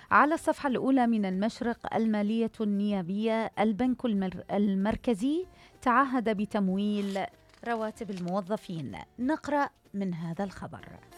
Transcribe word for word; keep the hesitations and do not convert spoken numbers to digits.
على الصفحة الأولى من المشرق: المالية النيابية، البنك المر المركزي تعهد بتمويل رواتب الموظفين. نقرأ من هذا الخبر: